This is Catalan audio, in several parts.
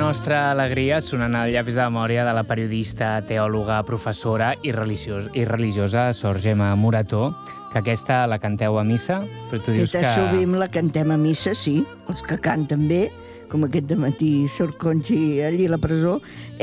nostra alegria sonant el llavis de memòria de la periodista, teòloga, professora i religiosa Sor Gemma Morató, que aquesta la canteu a missa, però tu dius que... Sovint la cantem a missa, sí, els que canten bé, com aquest dematí Sor Conchi allí a la presó.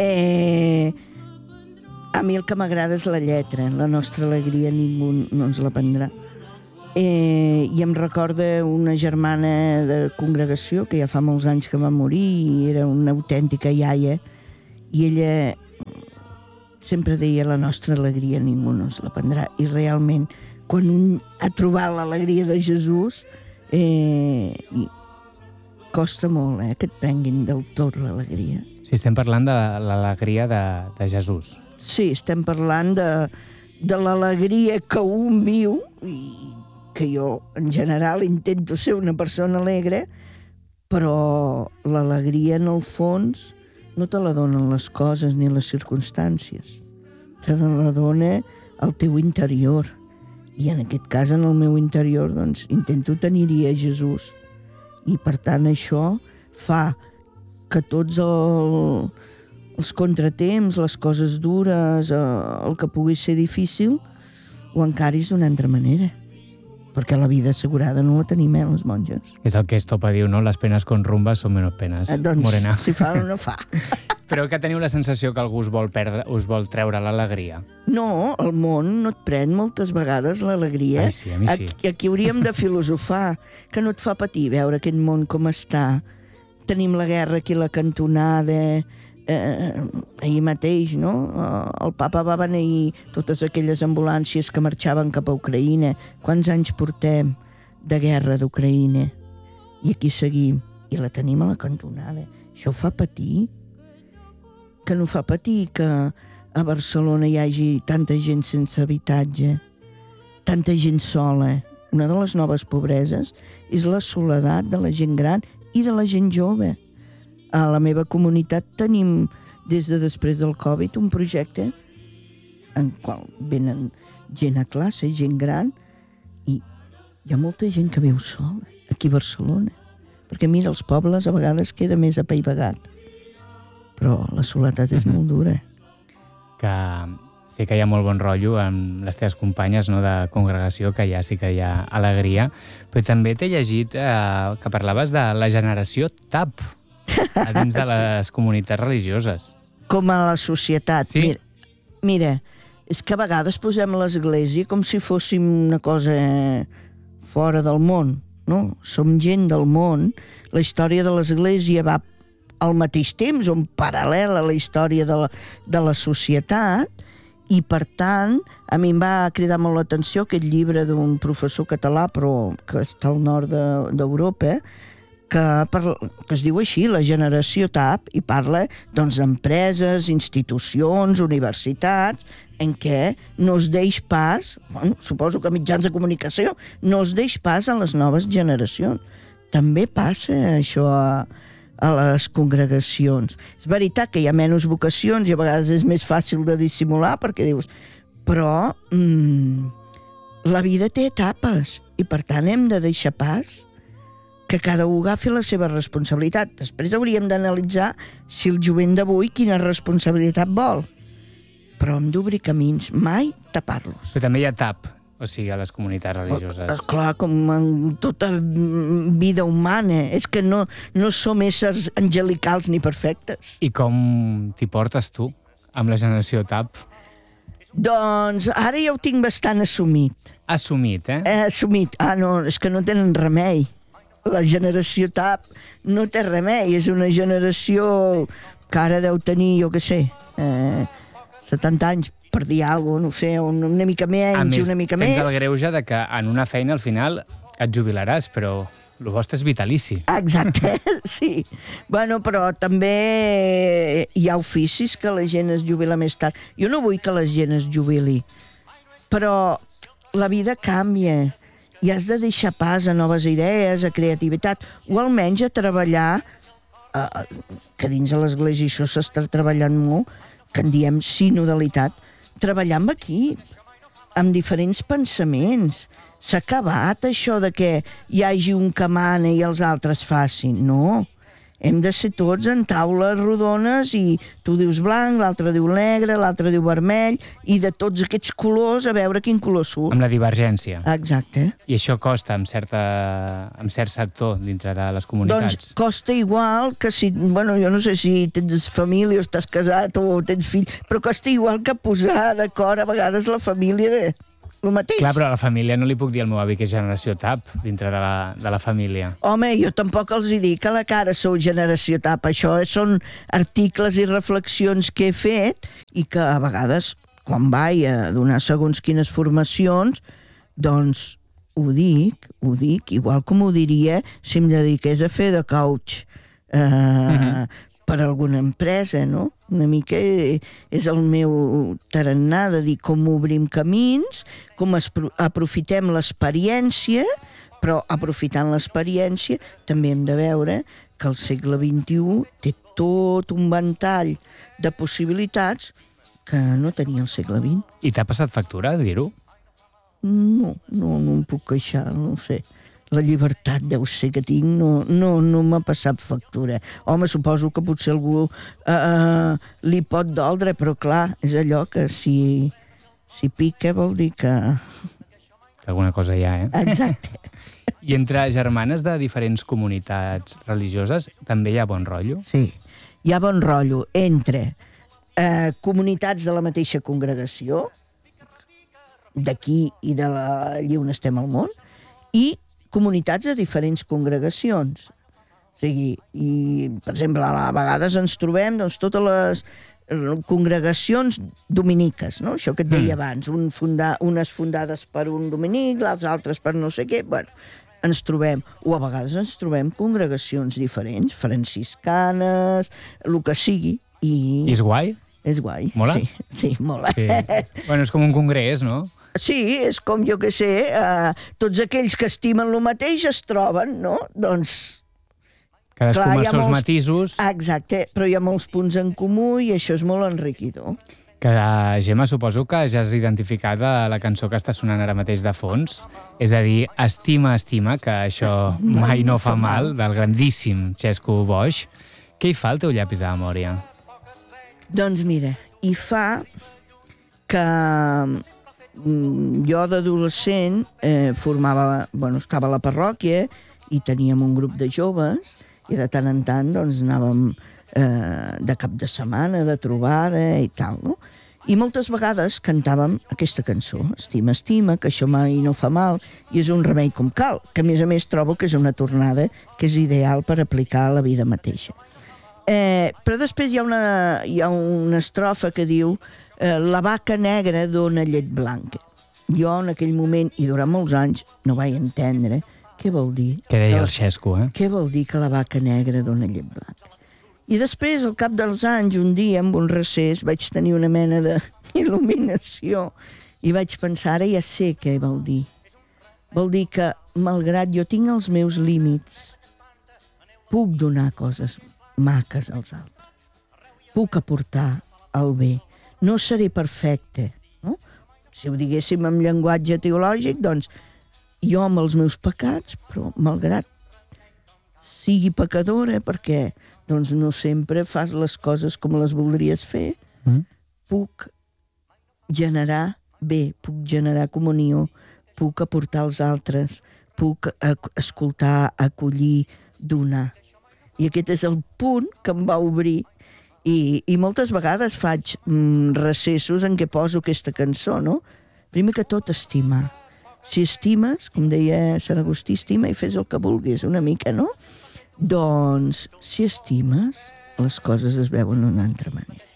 A mi el que m'agrada és la lletra, la nostra alegria ningú no ens la prendrà. I em recorda una germana de congregació que ja fa molts anys que va morir i era una autèntica iaia, i ella sempre deia la nostra alegria ningú no ens la prendrà, i realment quan un ha trobat l'alegria de Jesús costa molt que et prenguin del tot l'alegria. Sí, estem parlant de l'alegria de Jesús. Sí, estem parlant de l'alegria que un viu, i que jo, en general, intento ser una persona alegre, però l'alegria, en el fons, no te la donen les coses ni les circumstàncies. Te la dona el teu interior. I en aquest cas, en el meu interior, doncs, intento tenir-hi a Jesús. I, per tant, això fa que tots els contratemps, les coses dures, el que pugui ser difícil, ho encaris d'una altra manera. Perquè la vida assegurada no la tenim, les monges. És el que Estopa diu, no? Les penes con rumba són menys penes, doncs, Morena. Si fa o no fa. Però que teniu la sensació que algú us vol treure l'alegria? No, el món no et pren moltes vegades l'alegria. Ai, sí, a mi sí. Aquí hauríem de filosofar, que no et fa patir veure aquest món com està. Tenim la guerra aquí a la cantonada, ahir mateix, no? El papa va beneir totes aquelles ambulàncies que marxaven cap a Ucraïna. Quants anys portem de guerra d'Ucraïna? I aquí seguim. I la tenim a la cantonada. Això fa patir? Que no fa patir que a Barcelona hi hagi tanta gent sense habitatge, tanta gent sola. Una de les noves pobreses és la soledat de la gent gran i de la gent jove. A la meva comunitat tenim, des de després del Covid, un projecte en qual venen gent a classe, gent gran, i hi ha molta gent que viu sola, aquí a Barcelona. Perquè, mira, els pobles a vegades queda més apaivagat, però la soledat és molt dura. Que sí que hi ha molt bon rotllo amb les teves companyes, no, de congregació, que ja sí que hi ha alegria, però també t'he llegit que parlaves de la generació TAP a dins de les comunitats religioses. Com a la societat. Sí. Mira, és que a vegades posem l'església com si fóssim una cosa fora del món, no? Som gent del món. La història de l'església va al mateix temps, o en paral·lel a la història de la societat, i per tant, a mi em va cridar molt l'atenció aquest llibre d'un professor català, però que està al nord d'Europa, que es diu així, la generació TAP, i parla d'empreses, institucions, universitats, en què no es deix pas, suposo que mitjans de comunicació, no es deix pas a les noves generacions. També passa això a les congregacions. És veritat que hi ha menys vocacions i a vegades és més fàcil de dissimular perquè dius, però la vida té etapes i per tant hem de deixar pas que cada un agafi la seva responsabilitat. Després hauríem d'analitzar si el jovent d'avui quina responsabilitat vol. Però hem d'obrir camins, mai tapar-los. Però també hi ha TAP, o sigui, a les comunitats religioses. Clar, com en tota vida humana. És que no som éssers angelicals ni perfectes. I com t'hi portes tu amb la generació TAP? Doncs ara ja ho tinc bastant assumit. Assumit, Assumit. No, és que no tenen remei. La generació TAP no té remei. És una generació que ara deu tenir, jo què sé, 70 anys, per dir alguna cosa, no sé, una mica menys i una mica més. A més, tens el greuge de que en una feina al final et jubilaràs, però el vostre és vitalici. Exacte, sí. Bueno, però també hi ha oficis que la gent es jubila més tard. Jo no vull que la gent es jubili, però la vida canvia i has de deixar pas a noves idees, a creativitat, o almenys a treballar, que dins de l'església això s'està treballant molt, que en diem sinodalitat, treballar amb equip, amb diferents pensaments. S'ha acabat això de que hi hagi un que mana i els altres facin. No. hem de ser tots en taules rodones i tu dius blanc, l'altre diu negre, l'altre diu vermell, i de tots aquests colors a veure quin color surt. Amb la divergència. Exacte. I això costa en cert sector dintre de les comunitats? Doncs costa igual que si... Bueno, jo no sé si tens família o estàs casat o tens fill, però costa igual que posar d'acord a vegades la família de el mateix. Clar, però a la família no li puc dir al meu avi que és generació TAP dintre de la família. Home, jo tampoc els hi dic a la cara sou generació TAP. Això són articles i reflexions que he fet i que a vegades, quan vaig a donar segons quines formacions, doncs ho dic, igual com ho diria si em dediqués a fer de coach per alguna empresa, no? Una mica és el meu tarannà de dir com obrim camins, com aprofitem l'experiència, però aprofitant l'experiència també hem de veure que el segle XXI té tot un ventall de possibilitats que no tenia el segle XX. I t'ha passat factura, dir-ho? No em puc queixar, no ho sé. La llibertat deu ser que tinc, no m'ha passat factura. Home, suposo que potser algú li pot doldre, però clar, és allò que si pica vol dir que... Alguna cosa hi ha, Exacte. I entre germanes de diferents comunitats religioses també hi ha bon rotllo? Sí, hi ha bon rotllo entre comunitats de la mateixa congregació, d'aquí i de allí on estem al món, i comunitats de diferents congregacions. O sigui, per exemple, a vegades ens trobem totes les congregacions dominiques, no? Això que et deia abans, unes fundades per un dominic, les altres per no sé què, bueno, ens trobem, o a vegades ens trobem congregacions diferents, franciscanes, el que sigui. I és guai? És guai. Mola? Sí, mola. Sí. Bueno, és com un congrés, no? Sí, és com, jo què sé, tots aquells que estimen el mateix es troben, no? Doncs... Cadascú amb els seus matisos. Exacte, però hi ha molts punts en comú i això és molt enriquidor. Que, Gemma, suposo que ja has identificat la cançó que està sonant ara mateix de fons, és a dir, Estima, estima, que això mai no fa mal, del grandíssim Xesco Boix. Què hi fa al teu llapis de memòria? Doncs mira, hi fa que jo d'adolescent estava a la parròquia i teníem un grup de joves i de tant en tant doncs, anàvem de cap de setmana, de trobada i tal, no? I moltes vegades cantàvem aquesta cançó, Estima, estima, que això mai no fa mal, i és un remei com cal, que a més trobo que és una tornada que és ideal per aplicar a la vida mateixa. Però després hi ha una estrofa que diu la vaca negra dona llet blanca. Jo en aquell moment, i durant molts anys, no vaig entendre què vol dir. Què deia el Xesco, Què vol dir que la vaca negra dona llet blanca? I després, al cap dels anys, un dia, amb un recés, vaig tenir una mena d'il·luminació i vaig pensar, ara ja sé què vol dir. Vol dir que, malgrat jo tinc els meus límits, puc donar coses maques als altres. Puc aportar el bé. No seré perfecte, no? Si ho diguéssim en llenguatge teològic, doncs jo amb els meus pecats, però malgrat sigui pecadora, perquè doncs no sempre fas les coses com les voldries fer, puc generar bé, puc generar comunió, puc aportar als altres, puc escoltar, acollir, donar. I aquest és el punt que em va obrir. I moltes vegades faig recessos en què poso aquesta cançó, no? Primer que tot, estimar. Si estimes, com deia Sant Agustí, estima i fes el que vulguis, una mica, no? Doncs, si estimes, les coses es veuen d'una altra manera.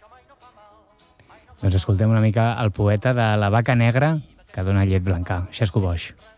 Doncs escoltem una mica el poeta de la vaca negra que dona llet blanca, Xesco Boix.